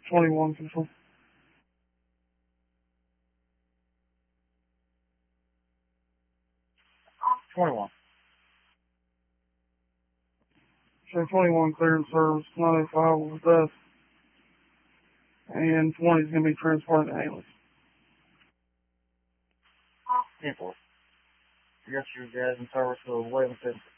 21 control. So 21 cleared service, 905 was death, and 20 is going to be transported to ambulance. 10-4. You got your guys in service for Wayland 7.